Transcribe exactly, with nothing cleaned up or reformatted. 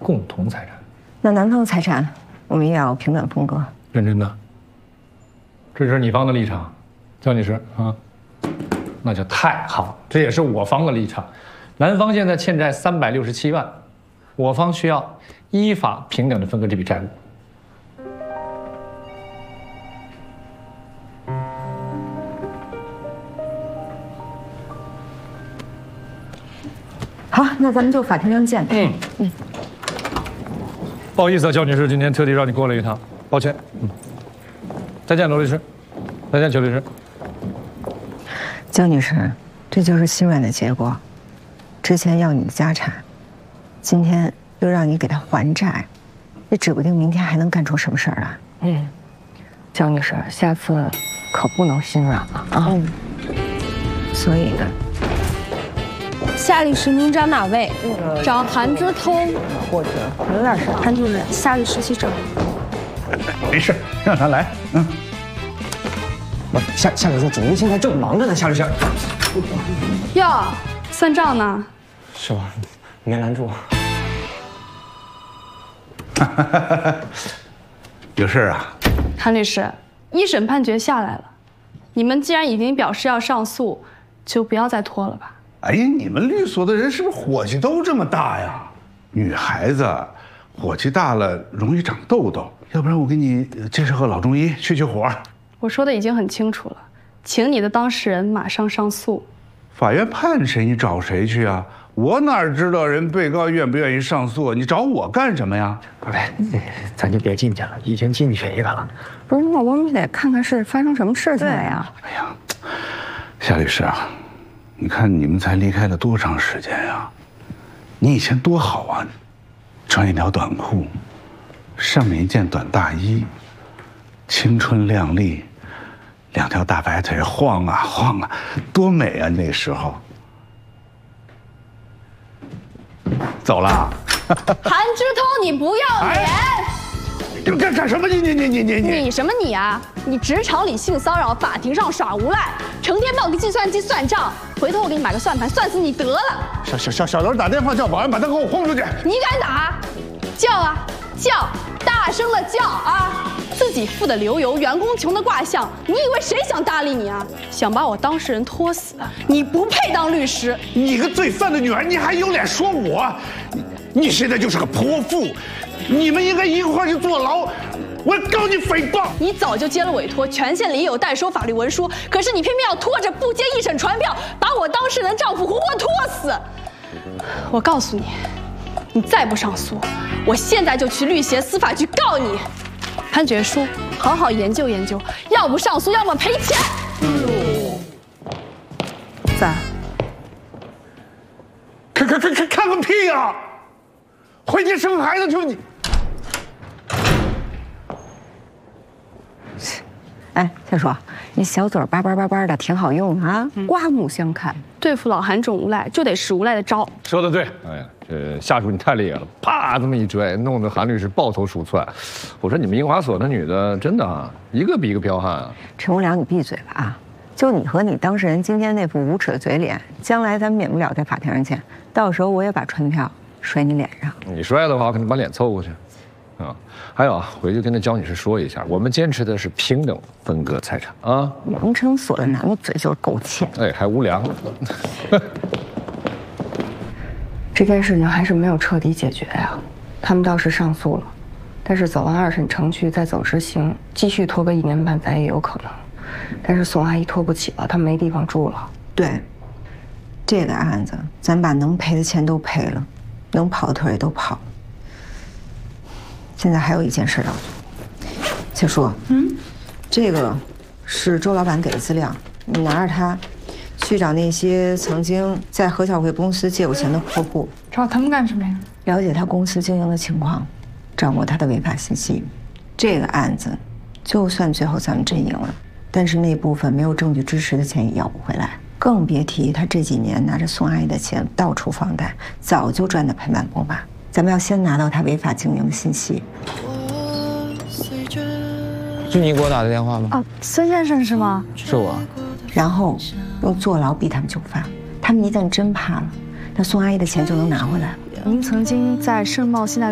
共同财产。 那男方的财产，我们也要平等分割。 认真的。这是你方的立场，焦女士啊，那就太好，这也是我方的立场。男方现在欠债三百六十七万，我方需要依法平等的分割这笔债务。 好，那咱们就法庭上见。 嗯嗯。不好意思啊，焦女士，今天特地让你过来一趟，抱歉。嗯。再见，罗律师。再见，邱律师。 焦女士，这就是心软的结果。之前要你的家产，今天又让你给他还债，也指不定明天还能干出什么事儿来。 嗯，焦女士，下次可不能心软了啊。 嗯。所以呢？ 夏律师，您找哪位？找韩之通， 或者有点事。 韩主任，夏律师去找。 没事，让他来。嗯。 不，夏夏律师，主任现在正忙着呢。夏律师。 哟，算账呢？ 是吧？没拦住。 有事啊？ 韩律师，一审判决下来了，你们既然已经表示要上诉，就不要再拖了吧。 哎呀，你们律所的人是不是火气都这么大呀？女孩子火气大了容易长痘痘，要不然我给你介绍个老中医去去火。 我说的已经很清楚了，请你的当事人马上上诉。 法院判谁，你找谁去啊？我哪知道人被告愿不愿意上诉？你找我干什么呀？ 不是，咱就别进去了，已经进去一个了。 不是，那我们得看看是发生什么事情了呀？ 哎呀，夏律师啊。 你看你们才离开了多长时间呀？你以前多好啊，穿一条短裤，上面一件短大衣，青春靓丽，两条大白腿晃啊晃啊，多美啊！那时候。走了。 韩之通，你不要脸！ 你们干干什么？你你你你你你什么你啊？你职场里性骚扰，法庭上耍无赖，成天抱个计算机算账。回头我给你买个算盘，算死你得了。 小小小小刘打电话叫保安，把他给我轰出去。 你敢打？叫啊叫，大声的叫啊！自己富的流油，员工穷的挂相，你以为谁想搭理你啊？想把我当事人拖死？你不配当律师！ 你个罪犯的女儿，你还有脸说我？你你现在就是个泼妇！ 你们应该一块去坐牢，我要告你诽谤！ 你早就接了委托，权限里也有代收法律文书，可是你偏偏要拖着不接一审传票，把我当事人的丈夫活活拖死！我告诉你，你再不上诉，我现在就去律协司法局告你。判决书好好研究研究，要不上诉，要么赔钱。 在。 看看看看看个屁呀！回去生孩子去你！ 哎，再说，你小嘴叭叭叭叭的，挺好用啊， 嗯、 刮目相看。 对付老韩这种无赖，就得使无赖的招。 说的对，哎呀，这下属你太厉害了，啪这么一拽，弄得韩律师抱头鼠窜。我说你们英华所的女的，真的啊，一个比一个彪悍啊。 陈无良，你闭嘴吧啊！就你和你当事人今天那副无耻的嘴脸，将来咱免不了在法庭上见。到时候我也把传票摔你脸上。你摔的话，我可能把脸凑过去。 啊，还有啊，回去跟那焦女士说一下，我们坚持的是平等分割财产啊。 良辰锁了男的嘴就是够欠， 哎，还无良。 这件事情还是没有彻底解决呀。他们倒是上诉了，但是走完二审程序再走执行，继续拖个一年半载也有可能。但是宋阿姨拖不起了，她没地方住了。 对，这个案子咱把能赔的钱都赔了，能跑的腿也都跑了。 现在还有一件事要做，再说，嗯，这个是周老板给的资料，你拿着它去找那些曾经在何小慧公司借过钱的客户， 找他们干什么呀？ 了解他公司经营的情况，掌握他的违法信息。这个案子，就算最后咱们真赢了，但是那部分没有证据支持的钱也要不回来，更别提他这几年拿着宋阿姨的钱到处放贷，早就赚得盆满钵满。 咱们要先拿到他违法经营的信息。 是你给我打的电话吗？ 啊，孙先生是吗？ 是我。 然后用坐牢逼他们就范。他们一旦真怕了，那宋阿姨的钱就能拿回来了。 您曾经在盛茂信贷